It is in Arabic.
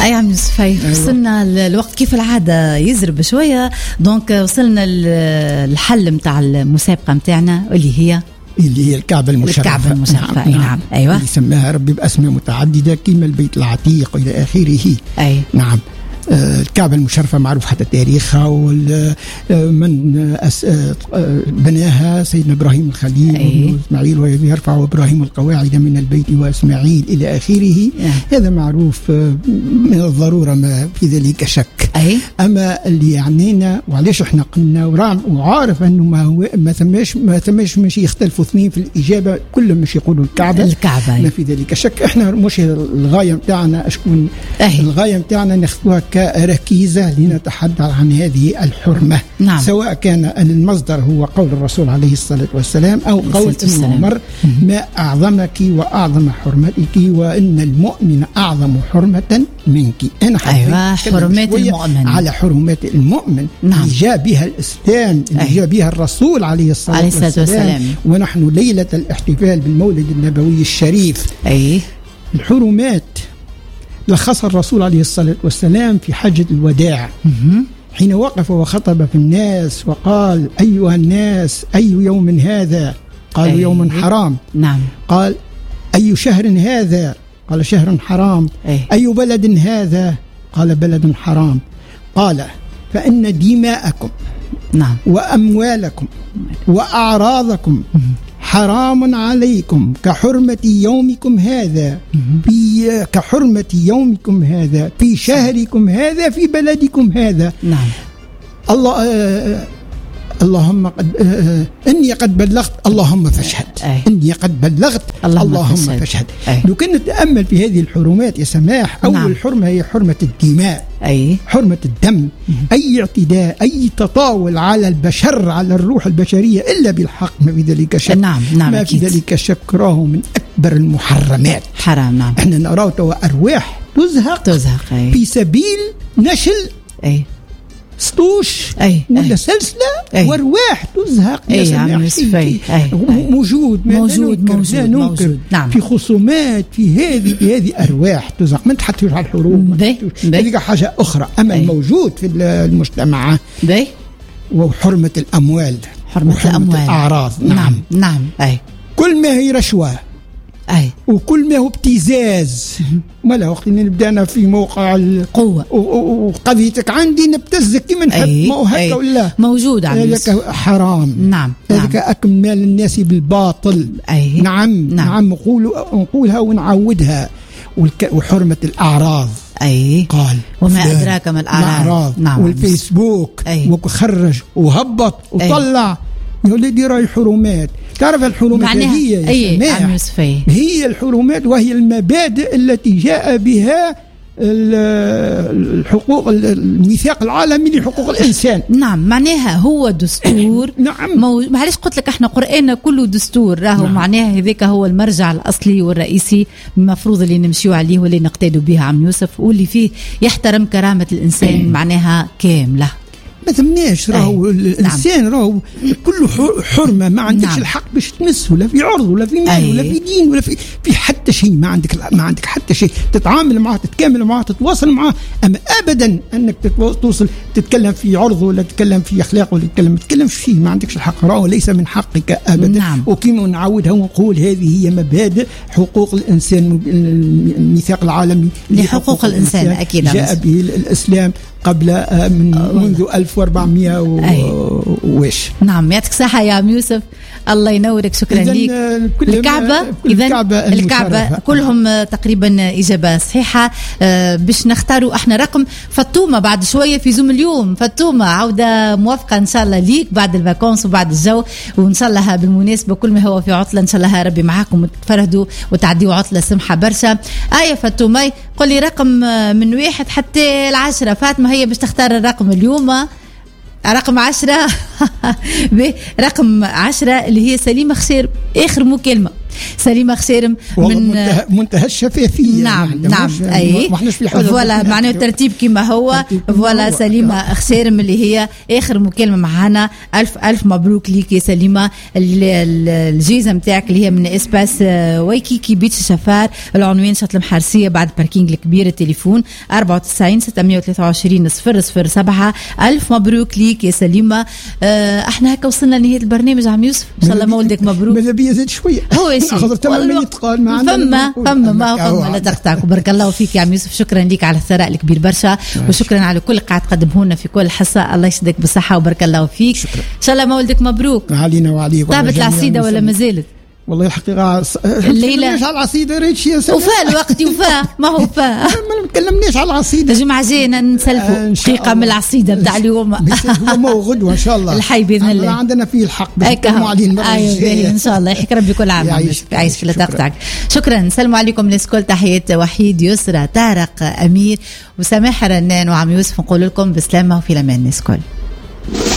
أي عم يوسف. وصلنا الوقت كيف العادة يزرب شوية، دونك وصلنا الحل متاع المسابقة متاعنا اللي هي الكعبة المشرفة. نعم. أيوة. اللي سماها ربي بأسماء متعددة كما البيت العتيق إلى آخره. أي. نعم. الكعبة المشرفة معروف حتى تاريخها، ومن بناها سيدنا إبراهيم الخليل وإسماعيل، ويرفع إبراهيم القواعد من البيت وإسماعيل إلى آخره. هذا معروف من الضرورة، ما في ذلك شك. أما اللي يعنينا وعلاش احنا قلنا وعارف أنه ما ثماش ماشي يختلفوا اثنين في الإجابة، كلهم مش يقولوا الكعبة. ما في ذلك شك. احنا مش الغاية متاعنا أشكون الغاية متاعنا ناخذوها كركيزة لنتحدث عن هذه الحرمة. نعم. سواء كان المصدر هو قول الرسول عليه الصلاة والسلام أو قول ابن عمر: ما أعظمك وأعظم حرمتك، وإن المؤمن أعظم حرمة منك. أنا حرمات المؤمن، على حرمات المؤمن. نعم. اللي جاء بها الإسلام، اللي جاء بها الرسول عليه الصلاة والسلام. ونحن ليلة الاحتفال بالمولد النبوي الشريف. الحرمات لخص الرسول عليه الصلاة والسلام في حجة الوداع، حين وقف وخطب في الناس وقال: أيها الناس، أي يوم هذا؟ قالوا: يوم حرام. نعم. قال: أي شهر هذا؟ قال: شهر حرام. أي بلد هذا؟ قال: بلد حرام. قال: فإن دماءكم نعم وأموالكم وأعراضكم حرام عليكم كحرمة يومكم هذا كحرمة يومكم هذا في شهركم هذا في بلدكم هذا. نعم. اللهم إني قد بلغت اللهم فاشهد. إني قد بلغت اللهم فاشهد. لو كنا نتأمل في هذه الحرمات يا سماح، أول حرمة هي حرمة الدماء، حرمة الدم. أي اعتداء، أي تطاول على البشر، على الروح البشرية إلا بالحق، ما في ذلك شك. نعم. ما في ذلك شك، راه من أكبر المحرمات. حرام. نعم. احنا نراه أرواح تزهق في سبيل نشل سطوش ولا سلسلة، وارواح تزهق. موجود. نعم. في خصومات في هذه ارواح تزهق. ما تحطوش على الحروب، هذه حاجة اخرى. اما الموجود في المجتمع وحرمة الاموال، حرمة الاعراض. نعم. كل ما هي رشوة وكل ما هو ابتزاز. ما لا وقت نبدأنا في موقع القوة وقضيتك عندي نبتزك كما نحب. ما هو هكا ولا موجود. هذاك حرام. نعم. هذاك أكل مال الناس بالباطل. نعم. نقولها ونعودها. وحرمة الأعراض. قال: وما أدراك ما الأعراض. نعم. والفيسبوك وخرج وهبط وطلع. يا ولدي راي حرمات. تعرف الحرمات هي الحرمات، وهي المبادئ التي جاء بها الحقوق، الميثاق العالمي لحقوق الإنسان. نعم. معناها هو دستور. نعم. معلش قلت لك احنا قرآننا كله دستور، راهو معناها هذاك هو المرجع الأصلي والرئيسي المفروض اللي نمشيو عليه واللي نقتدوا به عم يوسف، واللي فيه يحترم كرامة الإنسان معناها كاملة. ما ثمناش راهو الانسان راهو كله حرمه. ما عندكش الحق باش تمسه، لا في عرض ولا في مال ولا في دين ولا في حتى شيء. ما عندك حتى شيء تتعامل معه، تتكامل معه، تتواصل معه. اما ابدا انك توصل تتكلم في عرض ولا تتكلم في اخلاق ولا تتكلم في شيء. ما عندكش الحق، راهو ليس من حقك ابدا. وكما نعودها ونقول هذه هي مبادئ حقوق الانسان، الميثاق العالمي لحقوق الانسان اكيد جاء به الاسلام قبل منذ 1400 وش. نعم. يعطيك صحة يا عم يوسف، الله ينورك. شكرا لك. الكعبة كلهم تقريبا إجابة صحيحة. باش نختاروا احنا رقم فطومة بعد شوية في زوم اليوم. فطومة عودة موافقة إن شاء الله ليك بعد الفاكونس وبعد الجو، وإن شاء الله بالمناسبة كل ما هو في عطلة إن شاء الله ربي معاكم وتفرهدوا وتعديوا عطلة سمحة برشا. فطومة قل لي رقم من 1 حتى 10. فاطمة هي باش تختار الرقم اليوم، رقم 10. رقم 10 اللي هي سليمة خسير، آخر مكالمة. سليمة خسارم من منتهى الشفافية. نعم أي فوالا معناه ترتيب كما هو. فوالا سليمة خسارم اللي هي آخر مكالمة معنا. ألف مبروك ليك يا سليمة. الجيزة متاعك اللي هي من إسباس ويكيكي بيتش شفار، العنوان شط المحارسية بعد باركينج الكبير. التليفون 94 623 007. ألف مبروك ليك يا سليمة. احنا هكا وصلنا لنهاية البرنامج. عم يوسف إن شاء الله مولدك مبروك. ماذا بيا زاد شوية هو يا سيدي فما لا تقطعك. بارك الله فيك يا عم يوسف. شكرا لك على الثراء الكبير برشا، وشكرا على كل قاعد تقدمه لنا في كل حصة. الله يسعدك بالصحة وبارك الله فيك. شكرا. إن شاء الله مولدك مبروك علينا وعليك. طابت العصيدة ولا ما زالت؟ والله الحقيقة الليلة على العصيدة ريتش يا سلام. وفاء الوقت وفاء ما هو فاء. ما نتكلمناش على العصيدة. جمعة جينا نسلفوا دقيقة من العصيدة بتاع اليوم. هو غدوة إن شاء الله. الحي بإذن الله. عندنا فيه الحق. أيوة إن شاء الله. يحييك ربي كل عام. عايش لا تقطعك. شكرا. السلام عليكم للكل. تحية وحيد، يسرى، طارق، أمير وسماح رنان وعم يوسف. نقول لكم بسلامة وفي الأمان الكل.